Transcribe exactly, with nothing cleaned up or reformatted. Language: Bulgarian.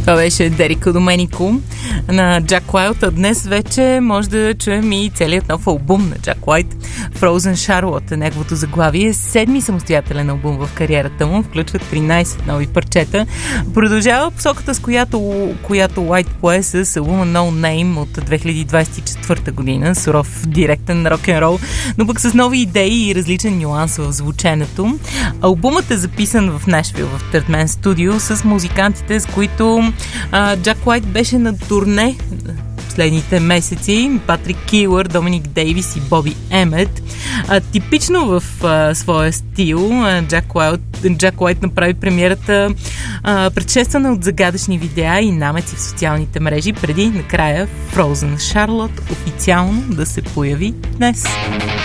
Това беше Дерико Доменико на Джак Уайт. А днес вече може да чуем и целият нов албум на Джак Уайт. Frozen Charlotte е неговото заглавие. Седми самостоятелен албум в кариерата му. Включва тринайсет нови парчета. Продължава посоката, с която, която Уайт пое с албума No Name от две хиляди двайсет и четвърта година. Суров, директен рок-н-рол, но пък с нови идеи и различен нюанс в звученето. Албумът е записан в Нашвил, в Third Man Studio, с музикантите, с които а, Джак Уайт беше на турне последните месеци. Патрик Килър, Доминик Дейвис и Боби Емет. А, типично в а, своя стил а, Джак Уайт, Джак Уайт направи премиерата а, предшествана от загадъчни видеа и намеци в социалните мрежи, преди накрая Frozen Charlotte официално да се появи днес.